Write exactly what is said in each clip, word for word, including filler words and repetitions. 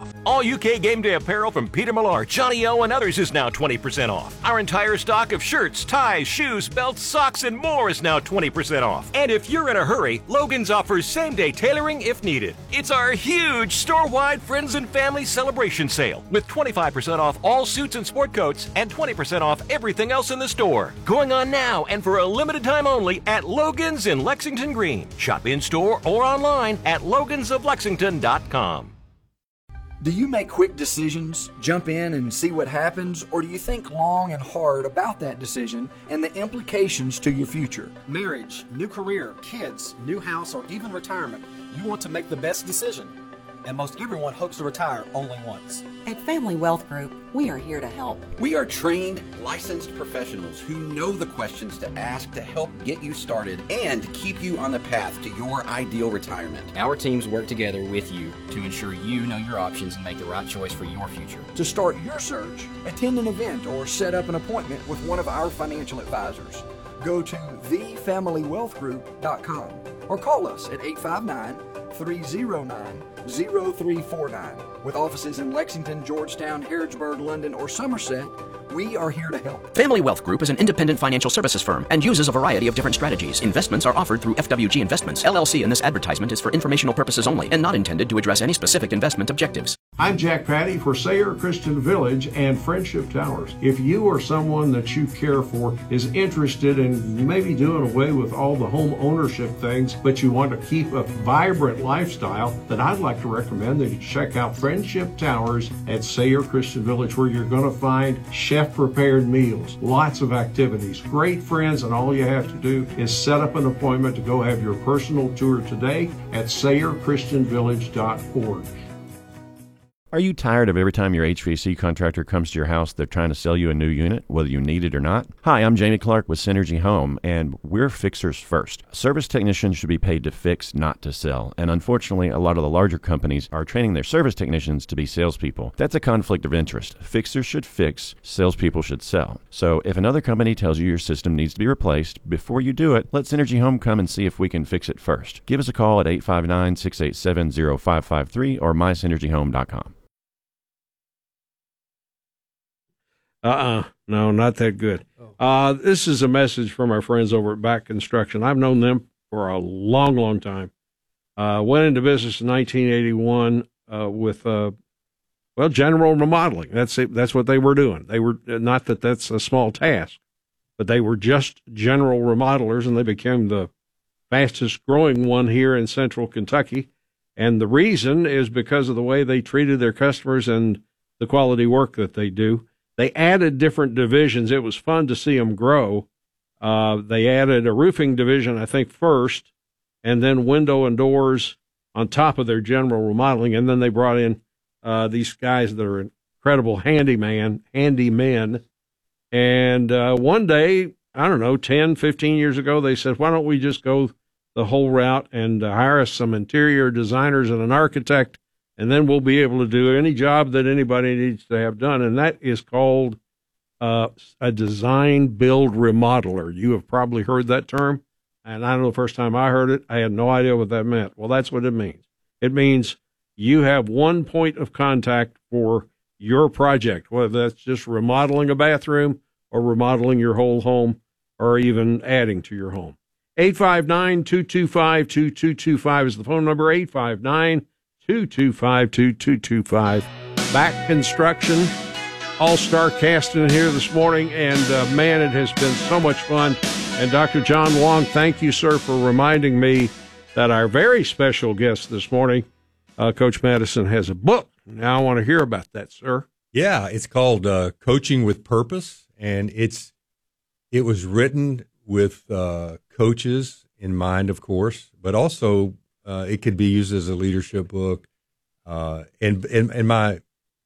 off. All U K Game Day apparel from Peter Millar, Johnny O, and others is now twenty percent off. Our entire stock of shirts, ties, shoes, belts, socks, and more is now twenty percent off. And if you're in a hurry, Logan's offers same-day tailoring if needed. It's our huge store-wide Friends and Family celebration sale with twenty-five percent off all suits and sport coats and twenty percent off everything else in the store. Going on now and for a limited time only at Logan's in Lexington Green. Shop in-store or online at logans of lexington dot com. Do you make quick decisions, jump in and see what happens, or do you think long and hard about that decision and the implications to your future? Marriage, new career, kids, new house, or even retirement, you want to make the best decision. And most everyone hopes to retire only once. At Family Wealth Group, we are here to help. We are trained, licensed professionals who know the questions to ask to help get you started and keep you on the path to your ideal retirement. Our teams work together with you to ensure you know your options and make the right choice for your future. To start your search, attend an event or set up an appointment with one of our financial advisors. Go to the family wealth group dot com or call us at eight five nine, three oh nine, oh three four nine. With offices in Lexington, Georgetown, Harrodsburg, London, or Somerset, we are here to help. Family Wealth Group is an independent financial services firm and uses a variety of different strategies. Investments are offered through F W G Investments, L L C, and this advertisement is for informational purposes only and not intended to address any specific investment objectives. I'm Jack Patty for Sayre Christian Village and Friendship Towers. If you or someone that you care for is interested in maybe doing away with all the home ownership things, but you want to keep a vibrant lifestyle, then I'd like to recommend that you check out Friendship Towers at Sayre Christian Village, where you're going to find chef-prepared meals, lots of activities, great friends, and all you have to do is set up an appointment to go have your personal tour today at sayre christian village dot org. Are you tired of every time your H V A C contractor comes to your house, they're trying to sell you a new unit, whether you need it or not? Hi, I'm Jamie Clark with Synergy Home, and we're fixers first. Service technicians should be paid to fix, not to sell. And unfortunately, a lot of the larger companies are training their service technicians to be salespeople. That's a conflict of interest. Fixers should fix, salespeople should sell. So if another company tells you your system needs to be replaced, before you do it, let Synergy Home come and see if we can fix it first. Give us a call at eight five nine, six eight seven, zero five five three or my synergy home dot com. Uh-uh. No, not that good. Uh, this is a message from our friends over at Back Construction. I've known them for a long, long time. Uh, went into business in nineteen eighty-one uh, with, uh, well, general remodeling. That's it. That's what they were doing. They were, not that that's a small task, but they were just general remodelers, and they became the fastest growing one here in central Kentucky. And the reason is because of the way they treated their customers and the quality work that they do. They added different divisions. It was fun to see them grow. Uh, they added a roofing division, I think, first, and then window and doors on top of their general remodeling. And then they brought in uh, these guys that are incredible handyman, handymen. And uh, one day, I don't know, ten, fifteen years ago, they said, why don't we just go the whole route and uh, hire us some interior designers and an architect, and then we'll be able to do any job that anybody needs to have done. And that is called uh, a design build remodeler. You have probably heard that term. And I don't know, the first time I heard it, I had no idea what that meant. Well, that's what it means. It means you have one point of contact for your project, whether that's just remodeling a bathroom or remodeling your whole home or even adding to your home. eight five nine, two two five, two two two five is the phone number, eight five nine, two two five, two two two five. Back Construction, all-star casting here this morning, and uh, man, it has been so much fun. And Doctor John Wong, thank you, sir, for reminding me that our very special guest this morning, uh, Coach Madison, has a book. Now I want to hear about that, sir. Yeah, it's called uh, Coaching with Purpose, and it's it was written with uh, coaches in mind, of course, but also Uh, it could be used as a leadership book. Uh, and, and, and my,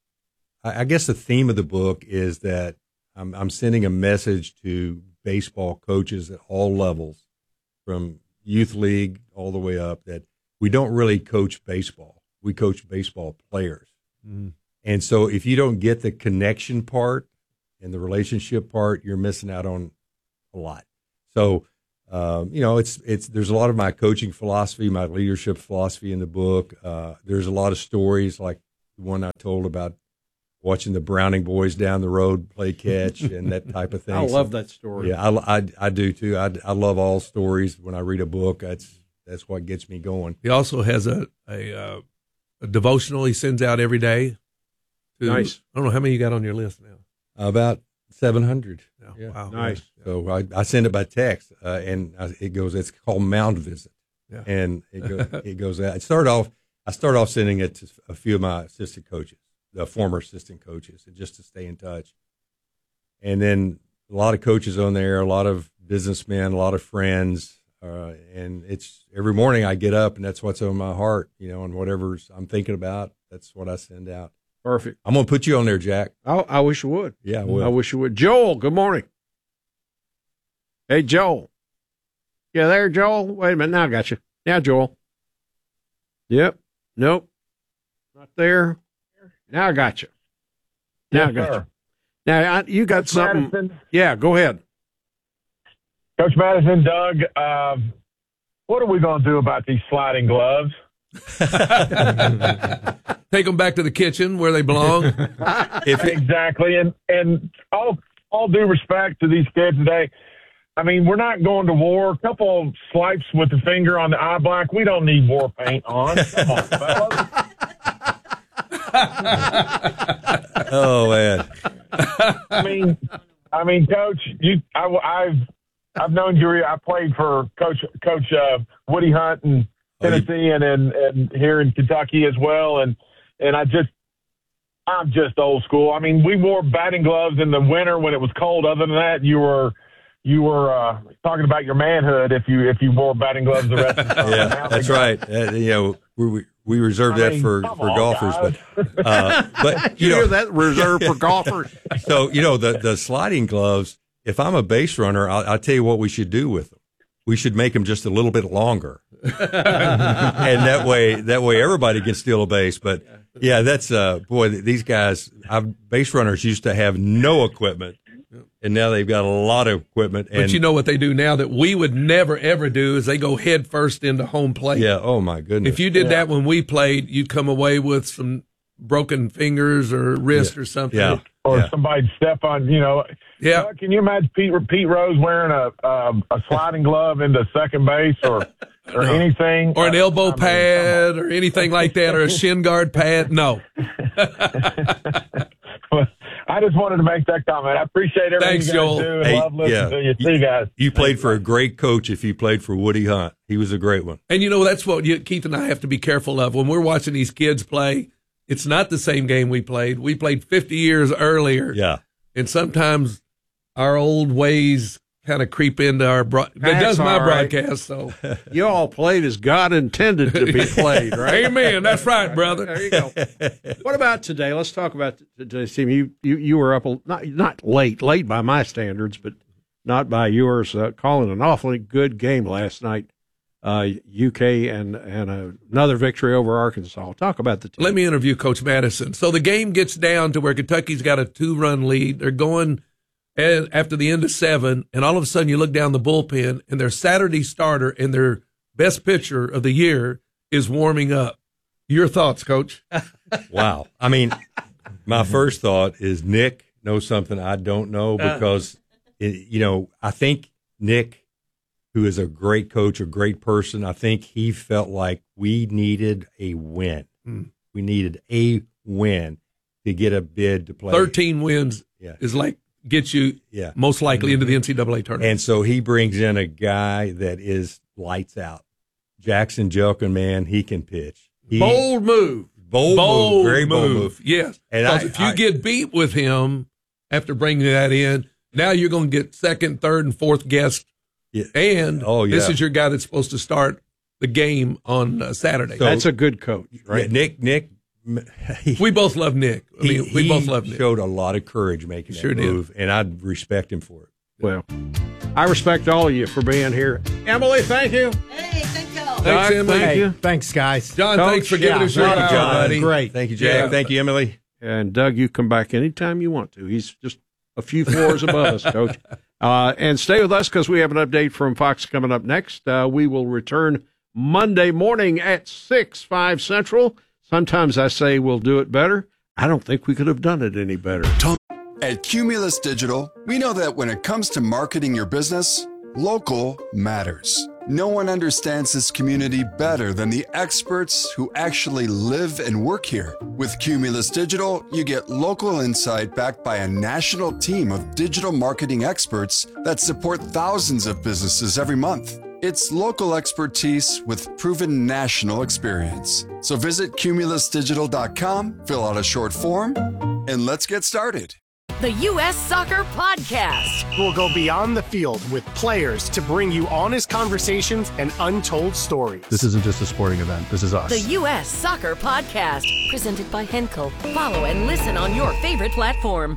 I guess the theme of the book is that I'm, I'm sending a message to baseball coaches at all levels, from youth league all the way up, that we don't really coach baseball. We coach baseball players. Mm-hmm. And so if you don't get the connection part and the relationship part, you're missing out on a lot. So, Um, you know, it's it's there's a lot of my coaching philosophy, my leadership philosophy in the book. Uh, there's a lot of stories, like the one I told about watching the Browning boys down the road play catch and that type of thing. I love that story. Yeah, I, I, I do too. I, I love all stories. When I read a book, that's that's what gets me going. He also has a a, uh, a devotional he sends out every day. To, Nice. I don't know how many you got on your list now. About seven hundred. Yeah. Yeah. Wow. Nice. So I, I send it by text, uh, and I, it goes. It's called Mound Visit, Yeah. and it goes. It goes out. It started off. I started off sending it to a few of my assistant coaches, the former assistant coaches, and just to stay in touch. And then a lot of coaches on there, a lot of businessmen, a lot of friends, uh, and it's every morning I get up, and that's what's on my heart, you know, and whatever I'm thinking about, that's what I send out. Perfect. I'm gonna put you on there, Jack. I, I wish you would. Yeah, I will. I wish you would. Joel, good morning. Hey, Joel. Yeah, there, Joel. Wait a minute. Now I got you. Now, Joel. Yep. Nope. Not there. Now I got you. Now Yes, I got sir. you. Now I, you got Coach something. Madison. Yeah, go ahead. Coach Madison, Doug, uh, what are we going to do about these sliding gloves? Take them back to the kitchen where they belong. If it, Exactly. And and all all due respect to these kids today, I mean, we're not going to war. A couple of swipes with the finger on the eye black. We don't need war paint on. Come on, fellas. oh man, I mean, I mean, Coach, you, I, I've I've known you. I played for Coach Coach uh, Woody Hunt in Tennessee and, and and here in Kentucky as well. And and I just, I'm just old school. I mean, we wore batting gloves in the winter when it was cold. Other than that, you were you were uh, talking about your manhood if you if you wore batting gloves the rest of the time. yeah, Now that's they got- right. Uh, you know, we we reserve I that mean, for, come for on, golfers, guys. but uh, but You you know hear that? Reserved for golfers. So you know the the sliding gloves. If I'm a base runner, I'll, I'll tell you what we should do with them. We should make them just a little bit longer, and that way that way everybody can steal a base. But yeah, that's uh boy, these guys. I've, base runners used to have no equipment, and now they've got a lot of equipment. And But you know what they do now that we would never, ever do is they go head first into home plate. yeah, oh my goodness. If you did that when we played, you'd come away with some broken fingers or wrist Yeah. or something. Yeah. Or Yeah. somebody step on, you know. Yeah. Uh, Can you imagine Pete Pete Rose wearing a um, a sliding glove into second base or or No. anything, Or an I- elbow I mean, pad or anything like that, or a shin guard pad. No. I just wanted to make that comment. I appreciate everything Thanks, you guys Joel. do and Hey, love listening yeah. to you. See you guys. You played for a great coach if you played for Woody Hunt. He was a great one. And you know, that's what you, Keith and I have to be careful of. When we're watching these kids play, it's not the same game we played. We played fifty years earlier. Yeah. And sometimes our old ways kind of creep into our broad. It That's does my all right. broadcast, so. You all played as God intended to be played, right? Amen. That's right, brother. There you go. What about today? Let's talk about today's team. You you, you were up a, not not late, late by my standards, but not by yours. Uh, calling an awfully good game last night. Uh, U K and and another victory over Arkansas. Talk about the team. Let me interview Coach Madison. So the game gets down to where Kentucky's got a two-run lead. They're going and after the end of seven, and all of a sudden you look down the bullpen, and their Saturday starter and their best pitcher of the year is warming up. Your thoughts, Coach? Wow. I mean, my first thought is Nick knows something I don't know because, it, you know, I think Nick, who is a great coach, a great person, I think he felt like we needed a win. Mm. We needed a win to get a bid to play. Thirteen wins Yeah. is like gets you Yeah. most likely into the N C double A tournament. And so he brings in a guy that is lights out. Jackson Jelkin, man, he can pitch. He, bold move. bold, move, very bold move. Yes. And Because I- if you I- get beat with him after bringing that in, now you're going to get second, third, and fourth guest. Yeah. And Oh, yeah. this is your guy that's supposed to start the game on uh, Saturday. So- That's a good coach, right? Yeah, Nick, Nick, he, we both love Nick. I mean, he, we he both love Nick. showed a lot of courage making Sure that did. move, and I respect him for it. Well, I respect all of you for being here. Emily, thank you. Hey, thank y'all. Thanks, Doug, Emily. thank you. Thanks, guys. John, Coach, thanks for giving yeah, us your thank you, hour, John. buddy. Great. Thank you, Jack. Yeah. Thank you, Emily. And Doug, you come back anytime you want to. He's just a few floors above us, Coach. Uh, and stay with us because we have an update from Fox coming up next. Uh, we will return Monday morning at six, five Central. Sometimes I say we'll do it better. I don't think we could have done it any better. At Cumulus Digital, we know that when it comes to marketing your business, local matters. No one understands this community better than the experts who actually live and work here. With Cumulus Digital, you get local insight backed by a national team of digital marketing experts that support thousands of businesses every month. It's local expertise with proven national experience. So visit cumulus digital dot com, fill out a short form, and let's get started. The U S Soccer Podcast will go beyond the field with players to bring you honest conversations and untold stories. This isn't just a sporting event. This is us. The U S Soccer Podcast, presented by Henkel. Follow and listen on your favorite platform.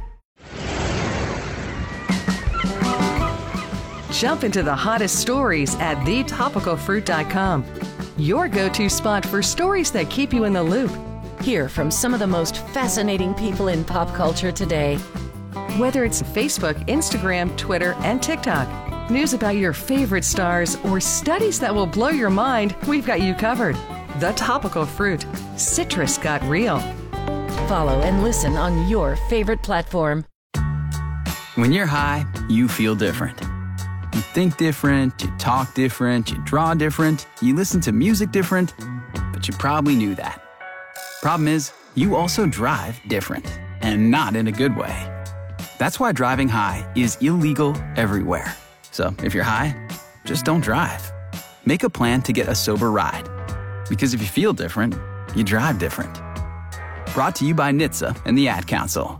Jump into the hottest stories at the topical fruit dot com. Your go-to spot for stories that keep you in the loop. Hear from some of the most fascinating people in pop culture today. Whether it's Facebook, Instagram, Twitter, and TikTok, news about your favorite stars, or studies that will blow your mind, we've got you covered. The Topical Fruit. Citrus got real. Follow and listen on your favorite platform. When you're high, you feel different. You think different, you talk different, you draw different, you listen to music different, but you probably knew that. Problem is, you also drive different, and not in a good way. That's why driving high is illegal everywhere. So if you're high, just don't drive. Make a plan to get a sober ride. Because if you feel different, you drive different. Brought to you by N H T S A and the Ad Council.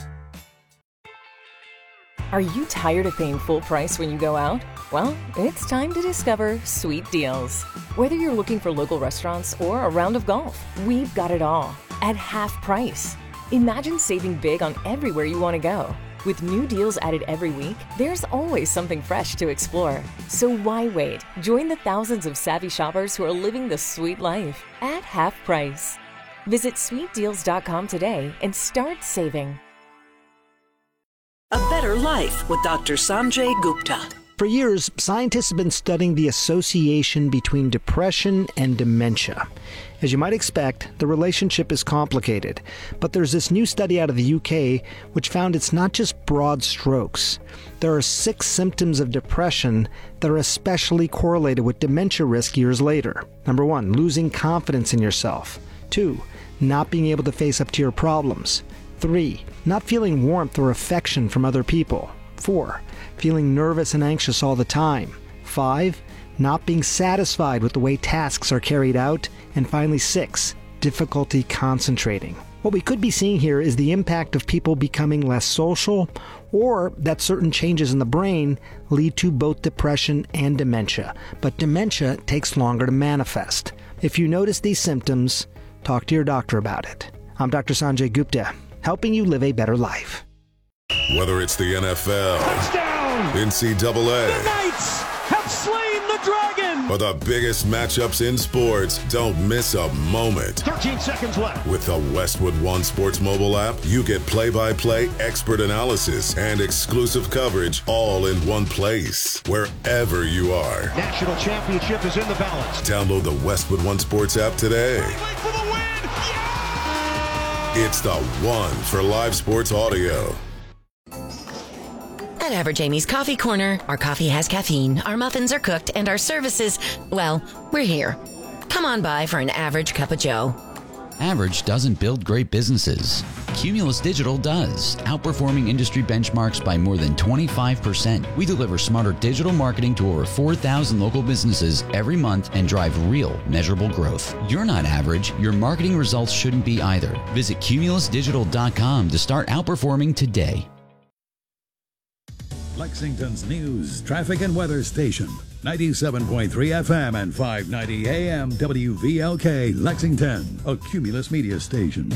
Are you tired of paying full price when you go out? Well, it's time to discover Sweet Deals. Whether you're looking for local restaurants or a round of golf, we've got it all at half price. Imagine saving big on everywhere you want to go. With new deals added every week, there's always something fresh to explore. So why wait? Join the thousands of savvy shoppers who are living the sweet life at half price. Visit sweet deals dot com today and start saving. A Better Life with Doctor Sanjay Gupta. For years, scientists have been studying the association between depression and dementia. As you might expect, the relationship is complicated, but there's this new study out of the U K which found it's not just broad strokes. There are six symptoms of depression that are especially correlated with dementia risk years later. Number one, losing confidence in yourself. Two, not being able to face up to your problems. Three, not feeling warmth or affection from other people. Four, feeling nervous and anxious all the time. Five, not being satisfied with the way tasks are carried out. And finally, six, difficulty concentrating. What we could be seeing here is the impact of people becoming less social, or that certain changes in the brain lead to both depression and dementia. But dementia takes longer to manifest. If you notice these symptoms, talk to your doctor about it. I'm Doctor Sanjay Gupta, helping you live a better life. Whether it's the N F L, touchdown, N C double A, the Knights have slain the dragon, or the biggest matchups in sports, don't miss a moment. thirteen seconds left. With the Westwood One Sports mobile app, you get play-by-play, expert analysis, and exclusive coverage all in one place, wherever you are. National championship is in the balance. Download the Westwood One Sports app today. For the win. Yeah! It's the one for live sports audio. At Average Amy's Coffee Corner, our coffee has caffeine, our muffins are cooked, and our services, well, we're here. Come on by for an average cup of joe. Average doesn't build great businesses. Cumulus Digital does, outperforming industry benchmarks by more than twenty-five percent. We deliver smarter digital marketing to over four thousand local businesses every month and drive real, measurable growth. You're not average. Your marketing results shouldn't be either. Visit cumulus digital dot com to start outperforming today. Lexington's news, traffic, and weather station. ninety-seven point three F M and five ninety A M W V L K, Lexington, a Cumulus media station.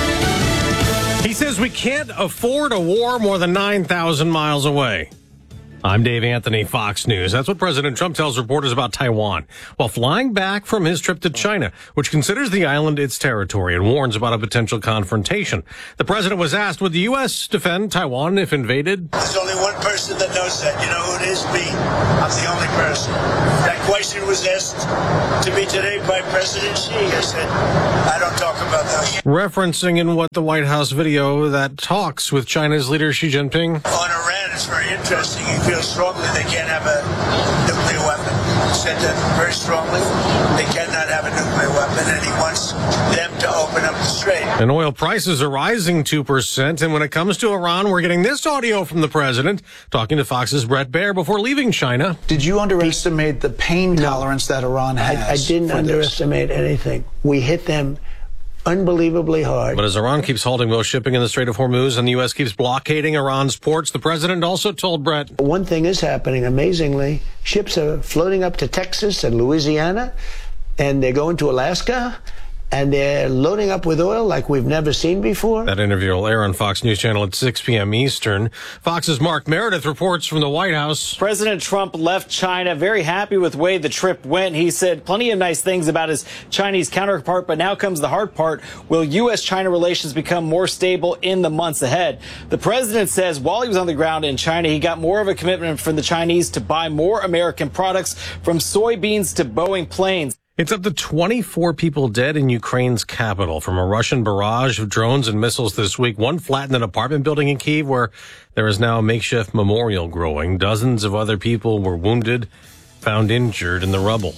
He says we can't afford a war more than nine thousand miles away. I'm Dave Anthony, Fox News. That's what President Trump tells reporters about Taiwan while flying back from his trip to China, which considers the island its territory and warns about a potential confrontation. The president was asked, would the U S defend Taiwan if invaded? There's only one person that knows that. You know who it is? Me. I'm the only person. That question was asked to me today by President Xi. I said, I don't talk about that. Referencing in what the White House video that talks with China's leader Xi Jinping. On Iran, it's very interesting. He feels strongly they can't have a nuclear weapon. He said that very strongly. They cannot have a nuclear weapon, and he wants them to open up the strait. And oil prices are rising two percent. And when it comes to Iran, we're getting this audio from the president talking to Fox's Brett Baer before leaving China. Did you underestimate the pain tolerance that Iran has? I, I didn't underestimate anything. We hit them unbelievably hard. But as Iran keeps halting most shipping in the Strait of Hormuz and the U S keeps blockading Iran's ports, the president also told Brett. One thing is happening, amazingly. Ships are floating up to Texas and Louisiana, and they're going to Alaska, and they're loading up with oil like we've never seen before. That interview will air on Fox News Channel at six p.m. Eastern. Fox's Mark Meredith reports from the White House. President Trump left China very happy with the way the trip went. He said plenty of nice things about his Chinese counterpart, but now comes the hard part. Will U S China relations become more stable in the months ahead? The president says while he was on the ground in China, he got more of a commitment from the Chinese to buy more American products, from soybeans to Boeing planes. It's up to twenty-four people dead in Ukraine's capital from a Russian barrage of drones and missiles this week. One flattened an apartment building in Kyiv where there is now a makeshift memorial growing. Dozens of other people were wounded, found injured in the rubble.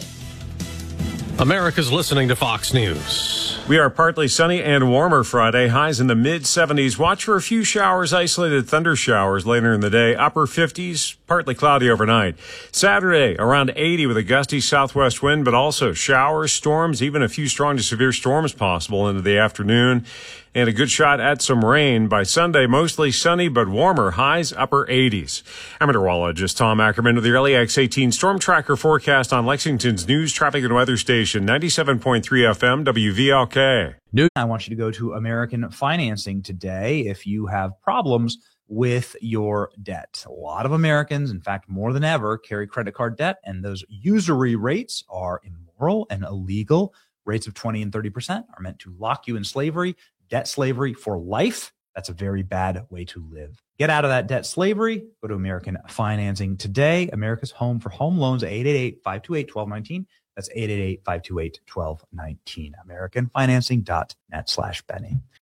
America's listening to Fox News. We are partly sunny and warmer Friday. Highs in the mid seventies. Watch for a few showers, isolated thunder showers later in the day. Upper fifties, partly cloudy overnight. Saturday, around eighty with a gusty southwest wind, but also showers, storms, even a few strong to severe storms possible into the afternoon. And a good shot at some rain. By Sunday, mostly sunny but warmer. Highs upper eighties. I'm meteorologist Tom Ackerman with the Early X eighteen Storm Tracker forecast on Lexington's news, traffic, and weather station, ninety-seven point three F M, W V L K. I want you to go to American Financing today if you have problems with your debt. A lot of Americans, in fact, more than ever, carry credit card debt, and those usury rates are immoral and illegal. Rates of twenty and thirty percent are meant to lock you in slavery. Debt slavery for life. That's a very bad way to live. Get out of that debt slavery. Go to American Financing today. America's home for home loans, eight eight eight, five two eight, one two one nine. That's eight eight eight, five two eight, one two one nine. American Financing dot net slash Benny.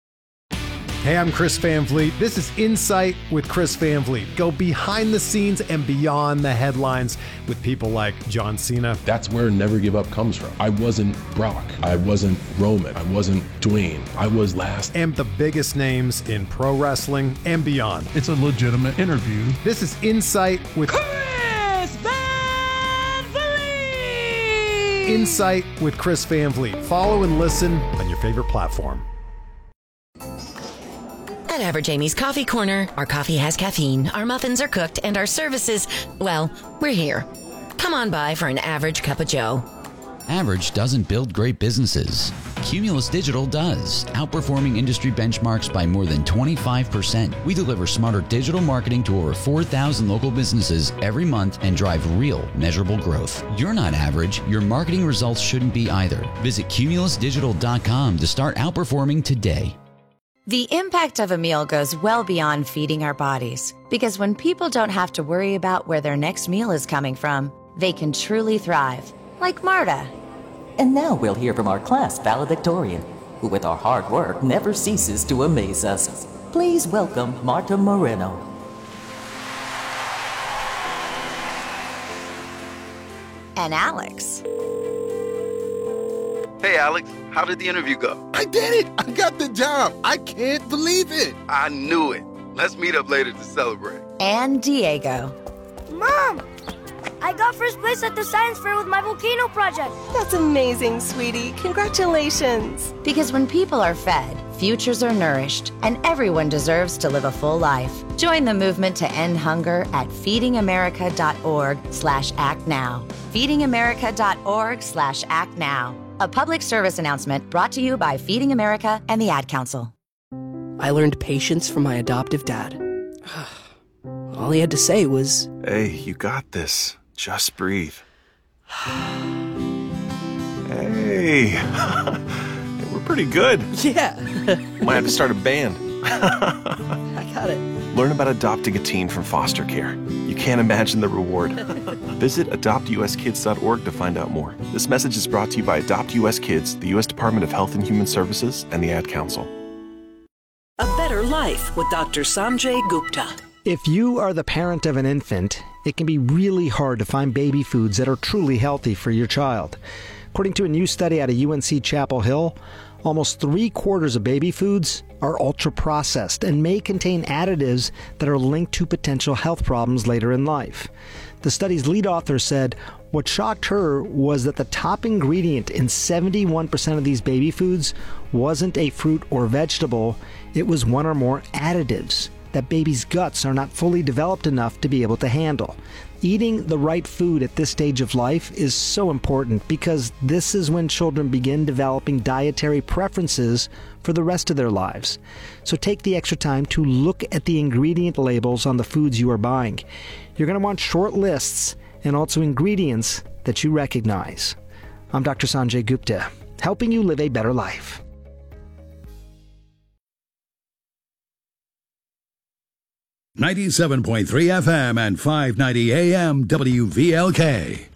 Hey, I'm Chris Van Vliet. This is Insight with Chris Van Vliet. Go behind the scenes and beyond the headlines with people like John Cena. That's where Never Give Up comes from. I wasn't Brock. I wasn't Roman. I wasn't Dwayne. I was last. And the biggest names in pro wrestling and beyond. It's a legitimate interview. This is Insight with Chris Van Vliet. Insight with Chris Van Vliet. Follow and listen on your favorite platform. At Average Amy's Coffee Corner, our coffee has caffeine, our muffins are cooked, and our services, well, we're here. Come on by for an average cup of joe. Average doesn't build great businesses. Cumulus Digital does, outperforming industry benchmarks by more than twenty-five percent. We deliver smarter digital marketing to over four thousand local businesses every month and drive real, measurable growth. You're not average. Your marketing results shouldn't be either. Visit cumulus digital dot com to start outperforming today. The impact of a meal goes well beyond feeding our bodies, because when people don't have to worry about where their next meal is coming from, they can truly thrive, like Marta. And now we'll hear from our class valedictorian, who with our hard work never ceases to amaze us. Please welcome Marta Moreno. And Alex. Hey, Alex, how did the interview go? I did it! I got the job! I can't believe it! I knew it. Let's meet up later to celebrate. And Diego. Mom! I got first place at the science fair with my volcano project. That's amazing, sweetie. Congratulations. Because when people are fed, futures are nourished, and everyone deserves to live a full life. Join the movement to end hunger at feeding america dot org slash act now. feeding america dot org slash act now. A public service announcement brought to you by Feeding America and the Ad Council. I learned patience from my adoptive dad. All he had to say was, "Hey, you got this. Just breathe." Hey, we're pretty good. Yeah. Might have to start a band. I got it. Learn about adopting a teen from foster care. You can't imagine the reward. Visit adopt u s kids dot org to find out more. This message is brought to you by Adopt U S Kids, the U S Department of Health and Human Services, and the Ad Council. A better life with Doctor Sanjay Gupta. If you are the parent of an infant, it can be really hard to find baby foods that are truly healthy for your child. According to a new study out of U N C Chapel Hill, almost three quarters of baby foods are ultra-processed and may contain additives that are linked to potential health problems later in life. The study's lead author said what shocked her was that the top ingredient in seventy-one percent of these baby foods wasn't a fruit or vegetable, it was one or more additives that babies' guts are not fully developed enough to be able to handle. Eating the right food at this stage of life is so important because this is when children begin developing dietary preferences for the rest of their lives. So take the extra time to look at the ingredient labels on the foods you are buying. You're going to want short lists and also ingredients that you recognize. I'm Doctor Sanjay Gupta, helping you live a better life. ninety-seven point three F M and five ninety A M W V L K.